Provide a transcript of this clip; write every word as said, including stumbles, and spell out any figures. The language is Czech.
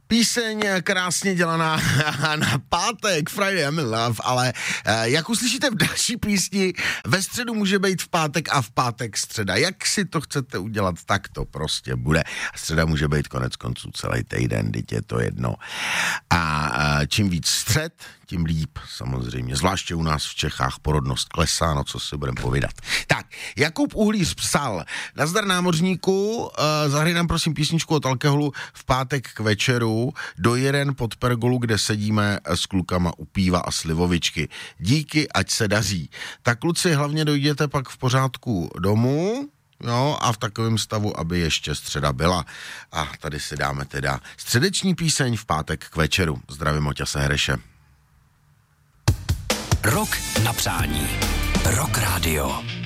Píseň krásně dělaná na pátek, Friday I'm in love, ale jak uslyšíte v další písni, ve středu může být v pátek a v pátek středa. Jak si to chcete udělat, tak to prostě bude. Středa může být konec konců celý týden, teď je to jedno. A čím víc střed, tím líp, samozřejmě. Zvláště u nás v Čechách porodnost klesá, no co si budeme povídat. Tak, Jakub Uhlíř psal, nazdar námořníku, uh, zahraj nám prosím písničku od alkoholu v pátek k večeru do Jiren pod pergolu, kde sedíme s klukama u piva a slivovičky. Díky, ať se daří. Tak kluci, hlavně dojděte pak v pořádku domů, no a v takovém stavu, aby ještě středa byla. A tady si dáme teda středeční píseň v pátek k večeru. Zdravím Oťase Hreše. Rok na přání. Rock Radio.